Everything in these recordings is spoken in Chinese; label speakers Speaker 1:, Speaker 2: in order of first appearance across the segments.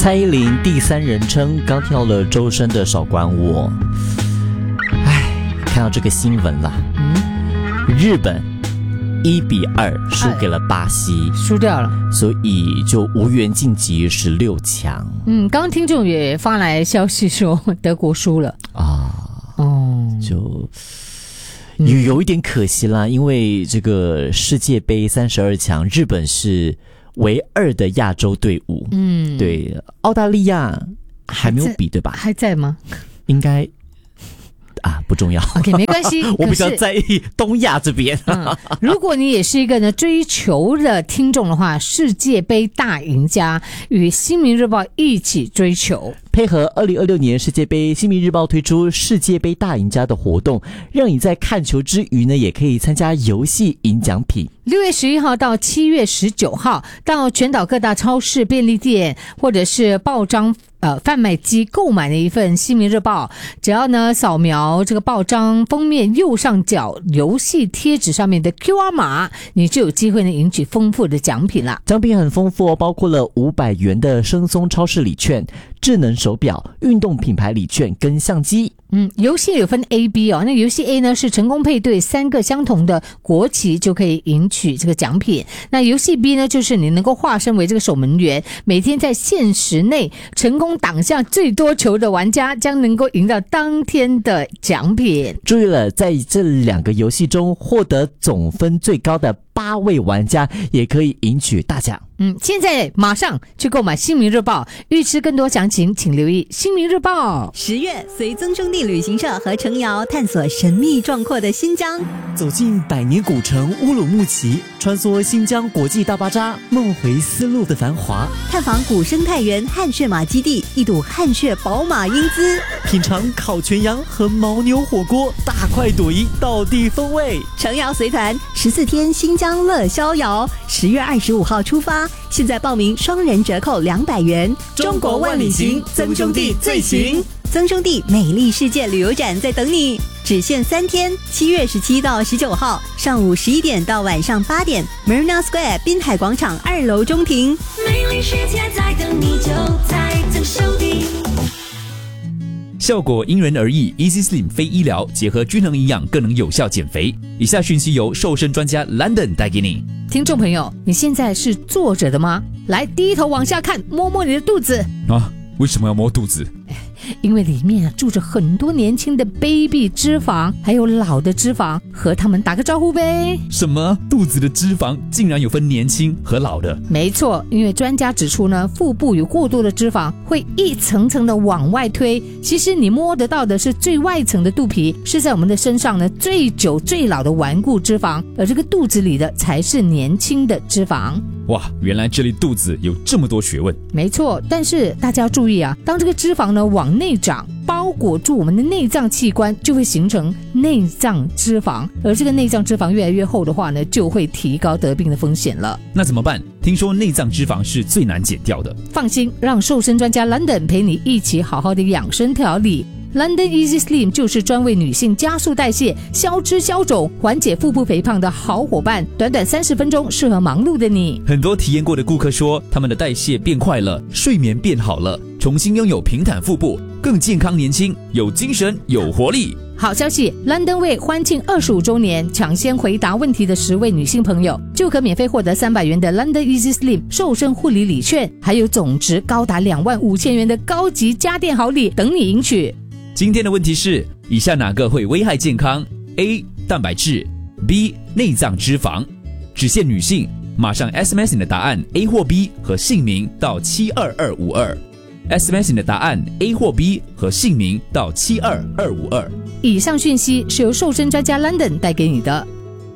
Speaker 1: 蔡依林第三人称刚跳了周深的少管我。看到这个新闻啦，日本1-2输给了巴西，
Speaker 2: 输掉了，
Speaker 1: 所以就无缘晋级16强。
Speaker 2: 刚刚听众也发来消息说德国输了啊，
Speaker 1: 就有一点可惜啦，因为这个世界杯32强，日本是唯2的亚洲队伍。对，澳大利亚还没有比对吧？
Speaker 2: 还在吗？
Speaker 1: 应该。不重要
Speaker 2: OK 没关系
Speaker 1: 我比较在意东亚这边
Speaker 2: 如果你也是一个呢追求的听众的话，世界杯大赢家与新民日报一起追求，
Speaker 1: 配合2026年世界杯，新民日报推出世界杯大赢家的活动，让你在看球之余呢也可以参加游戏赢奖品。
Speaker 2: 6月11号到7月19号到全岛各大超市、便利店或者是报章贩卖机购买的一份新民日报，只要呢扫描这个报章封面右上角游戏贴纸上面的 QR 码，你就有机会呢赢取丰富的奖品啦。
Speaker 1: 奖品很丰富包括了500元的生松超市礼券、智能手表、运动品牌礼券跟相机。
Speaker 2: 游戏有分 A、B 那游戏 A 呢是成功配对3个相同的国旗就可以赢取这个奖品。那游戏 B 呢就是你能够化身为这个守门员，每天在限时内成功挡下最多球的玩家将能够赢到当天的奖品。
Speaker 1: 注意了，在这2个游戏中获得总分最高的8位玩家也可以赢取大奖。
Speaker 2: 现在马上去购买新民日报，预知更多详情请留意新民日报。
Speaker 3: 10月随曾兄弟旅行社和程瑶探索神秘壮阔的新疆，
Speaker 1: 走进百年古城乌鲁木齐，穿梭新疆国际大巴扎，梦回丝路的繁华，
Speaker 3: 探访古生态园汗血马基地，一睹汗血宝马英姿，
Speaker 1: 品尝烤全羊和牦牛火锅，大快朵颐，道地风味。
Speaker 3: 程瑶随团14天新疆乐逍遥，10月25号出发，现在报名双人折扣200元。
Speaker 1: 中国万里行，曾兄弟最行。
Speaker 3: 曾兄弟美丽世界旅游展在等你，只限3天，7月17到19号，上午11点到晚上8点 ，Marina Square 滨海广场2楼中庭。
Speaker 4: 美丽世界在等你，就在曾兄弟。
Speaker 5: 效果因人而异 ，Easy Slim 非医疗，结合均衡营养，更能有效减肥。以下讯息由瘦身专家 London 带给你。
Speaker 2: 听众朋友，你现在是坐着的吗？来，低头往下看，摸摸你的肚子。
Speaker 5: 为什么要摸肚子？
Speaker 2: 因为里面住着很多年轻的 baby 脂肪，还有老的脂肪，和他们打个招呼呗。
Speaker 5: 什么？肚子的脂肪竟然有分年轻和老的？
Speaker 2: 没错，因为专家指出呢，腹部有过多的脂肪会一层层的往外推，其实你摸得到的是最外层的肚皮，是在我们的身上呢最久最老的顽固脂肪，而这个肚子里的才是年轻的脂肪。
Speaker 5: 哇，原来这里肚子有这么多学问。
Speaker 2: 没错，但是大家要注意啊，当这个脂肪呢往内长，包裹住我们的内脏器官，就会形成内脏脂肪，而这个内脏脂肪越来越厚的话呢，就会提高得病的风险了。
Speaker 5: 那怎么办？听说内脏脂肪是最难减掉的。
Speaker 2: 放心，让瘦身专家 London 陪你一起好好的养生调理。London Easy Slim 就是专为女性加速代谢、消脂消肿、缓解腹部肥胖的好伙伴，短短30分钟，适合忙碌的你。
Speaker 5: 很多体验过的顾客说，他们的代谢变快了，睡眠变好了，重新拥有平坦腹部，更健康年轻，有精神有活力。
Speaker 2: 好消息 ，London 为欢庆25周年，抢先回答问题的10位女性朋友，就可免费获得300元的 London Easy Slim 瘦身护理礼券，还有总值高达25000元的高级家电好礼等你赢取。
Speaker 5: 今天的问题是，以下哪个会危害健康 ？A. 蛋白质 B. 内脏脂肪。只限女性，马上 SMS 你的答案 A 或 B 和姓名到72252。SMS 你的答案 A 或 B 和姓名到72252。
Speaker 2: 以上讯息是由瘦身专家 London 带给你的。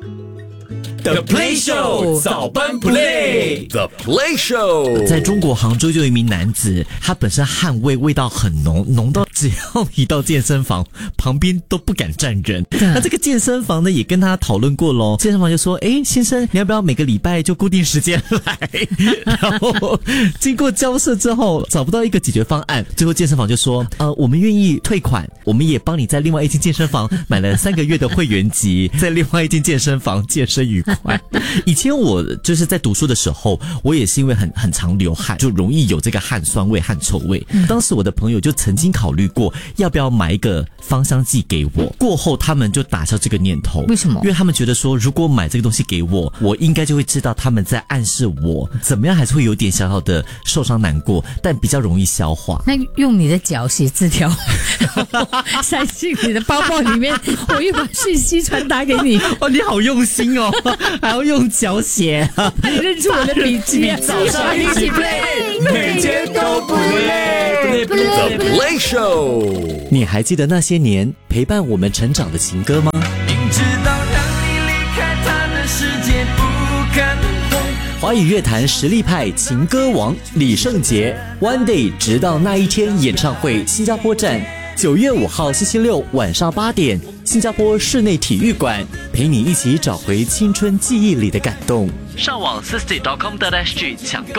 Speaker 6: The Play Show 早班 Play。The Play Show
Speaker 1: 在中国杭州就有一名男子，他本身汗味道很浓，浓到只要一到健身房旁边都不敢站人。那这个健身房呢也跟他讨论过咯，健身房就说，先生你要不要每个礼拜就固定时间来？然后经过交涉之后找不到一个解决方案，最后健身房就说，我们愿意退款，我们也帮你在另外一间健身房买了3个月的会员级，在另外一间健身房健身愉快。 快。以前我就是在读书的时候，我也是因为很常流汗，就容易有这个汗酸味、汗臭味。当时我的朋友就曾经考虑过要不要买一个芳香剂给我，过后他们就打消这个念头。
Speaker 2: 为什么？
Speaker 1: 因为他们觉得说，如果买这个东西给我，我应该就会知道他们在暗示我怎么样，还是会有点小小的受伤难过，但比较容易消化。
Speaker 2: 那用你的脚写字条，塞进你的包包里面，我又把讯息传达给你。
Speaker 1: 哦，你好用心哦，还要用脚写，
Speaker 2: 你认出我的笔记啊！
Speaker 1: 早上一起 play，
Speaker 6: 每天都不累。The Play Show，
Speaker 1: 你还记得那些年陪伴我们成长的情歌吗？
Speaker 7: 明知道让你离开他的世界不可能。
Speaker 1: 华语乐坛实力派情歌王李圣杰 One Day 直到那一天演唱会新加坡站，9月5号星期六晚上8点，新加坡室内体育馆，陪你一起找回青春记忆里的感动。上网 sisty.com.sg 抢购。